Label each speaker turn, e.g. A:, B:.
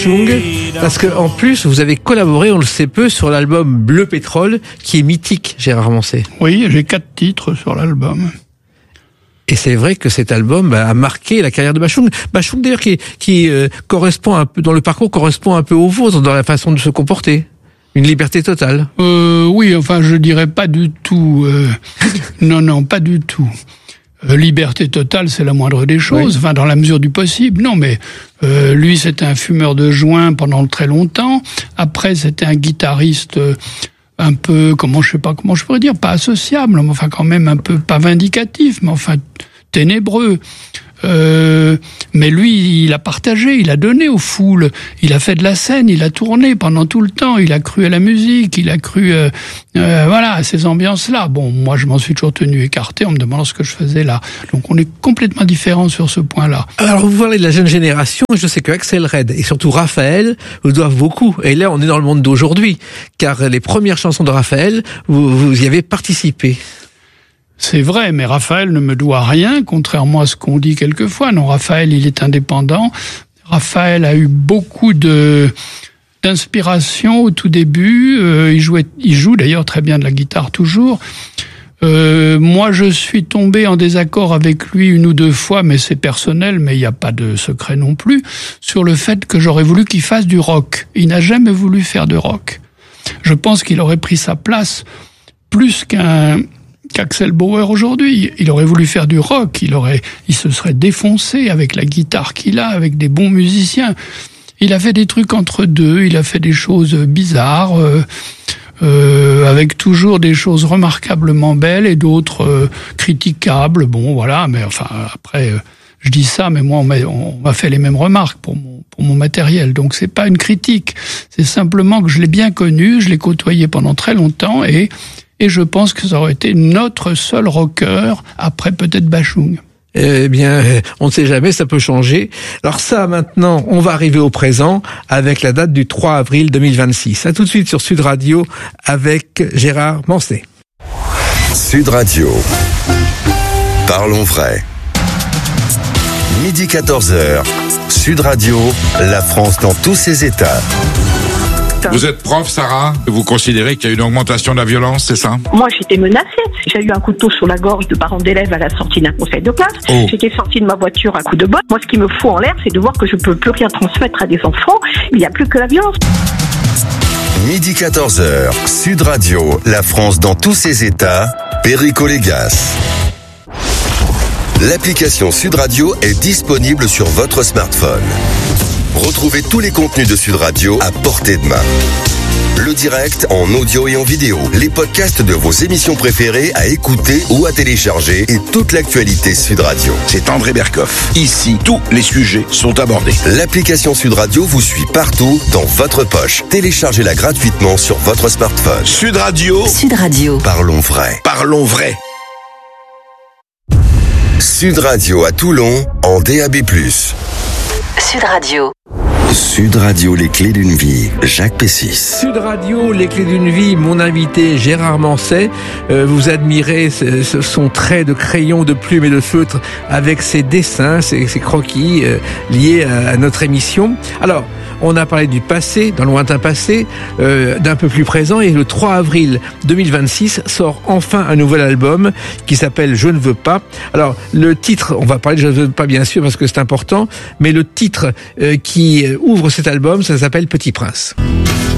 A: Parce que en plus, vous avez collaboré, on le sait peu, sur l'album Bleu Pétrole, qui est mythique, Gérard Manset.
B: Oui, j'ai 4 titres sur l'album.
A: Et c'est vrai que cet album a marqué la carrière de Bachung. Bachung, d'ailleurs, qui correspond un peu, dans le parcours, correspond un peu au vôtre, dans la façon de se comporter. Une liberté totale.
B: Oui, enfin, je dirais pas du tout. Non, pas du tout. Liberté totale, c'est la moindre des choses, enfin dans la mesure du possible. Non, mais lui, c'était un fumeur de joint pendant très longtemps. Après, c'était un guitariste un peu, je sais pas comment je pourrais dire, pas associable, mais enfin quand même un peu pas vindicatif, mais enfin ténébreux. Mais lui, il a partagé, il a donné aux foules, il a fait de la scène, il a tourné pendant tout le temps, il a cru à la musique, il a cru à ces ambiances-là. Bon, moi, je m'en suis toujours tenu écarté en me demandant ce que je faisais là. Donc, on est complètement différents sur ce point-là.
A: Alors, vous parlez de la jeune génération, je sais que Axel Red et surtout Raphaël vous doivent beaucoup. Et là, on est dans le monde d'aujourd'hui, car les premières chansons de Raphaël, vous y avez participé.
B: C'est vrai, mais Raphaël ne me doit rien, contrairement à ce qu'on dit quelquefois. Non, Raphaël, il est indépendant. Raphaël a eu beaucoup d'inspiration au tout début. Il joue d'ailleurs très bien de la guitare toujours. Moi, je suis tombé en désaccord avec lui 1 ou 2 fois, mais c'est personnel, mais il n'y a pas de secret non plus, sur le fait que j'aurais voulu qu'il fasse du rock. Il n'a jamais voulu faire de rock. Je pense qu'il aurait pris sa place plus qu'Axel Bauer aujourd'hui. Il aurait voulu faire du rock, il se serait défoncé avec la guitare qu'il a, avec des bons musiciens. Il a fait des trucs entre deux, il a fait des choses bizarres, avec toujours des choses remarquablement belles et d'autres critiquables. Bon, voilà, mais enfin, après, je dis ça, mais moi, on m'a fait les mêmes remarques pour mon matériel. Donc, c'est pas une critique. C'est simplement que je l'ai bien connu, je l'ai côtoyé pendant très longtemps et je pense que ça aurait été notre seul rocker, après peut-être Bachung.
A: Eh bien, on ne sait jamais, ça peut changer. Alors ça, maintenant, on va arriver au présent avec la date du 3 avril 2026. À tout de suite sur Sud Radio avec Gérard Manset.
C: Sud Radio. Parlons vrai. Midi 14h. Sud Radio, la France dans tous ses états.
D: Vous êtes prof, Sarah. Vous considérez qu'il y a une augmentation de la violence, c'est ça?
E: Moi, j'étais menacée. J'ai eu un couteau sur la gorge de parents d'élèves à la sortie d'un conseil de classe. Oh. J'étais sortie de ma voiture à coups de botte. Moi, ce qui me fout en l'air, c'est de voir que je peux plus rien transmettre à des enfants. Il n'y a plus que la violence.
C: Midi 14h, Sud Radio, la France dans tous ses états, Perico Légas. L'application Sud Radio est disponible sur votre smartphone. Retrouvez tous les contenus de Sud Radio à portée de main. Le direct en audio et en vidéo, les podcasts de vos émissions préférées à écouter ou à télécharger et toute l'actualité Sud Radio.
F: C'est André Berkoff. Ici, tous les sujets sont abordés.
C: L'application Sud Radio vous suit partout dans votre poche. Téléchargez-la gratuitement sur votre smartphone.
F: Sud Radio.
G: Sud Radio.
C: Parlons vrai.
F: Parlons vrai.
C: Sud Radio à Toulon en DAB+.
G: Sud Radio.
C: Sud Radio, les clés d'une vie, Jacques Pessis.
A: Sud Radio, les clés d'une vie, mon invité Gérard Manset. Vous admirez son trait de crayon, de plume et de feutre avec ses dessins, ses croquis liés à notre émission. Alors, on a parlé du passé, d'un lointain passé, d'un peu plus présent, et le 3 avril 2026 sort enfin un nouvel album qui s'appelle Je ne veux pas. Alors, le titre, on va parler de Je ne veux pas bien sûr parce que c'est important, mais le titre qui ouvre cet album, ça s'appelle Petit Prince.